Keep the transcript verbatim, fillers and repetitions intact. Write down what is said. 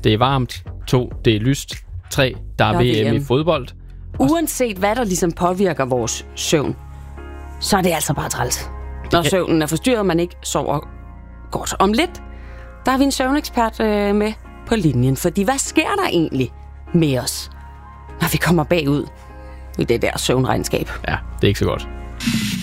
det er varmt. To, det er lyst. Tre, der er, der er V M i fodbold. Uanset hvad der ligesom påvirker vores søvn, så er det altså bare træls. Når søvnen er forstyrret, og man ikke sover godt. Om lidt, der har vi en søvnekspert øh, med på linjen. Fordi hvad sker der egentlig med os, når vi kommer bagud i det der søvnregnskab? Ja, det er ikke så godt.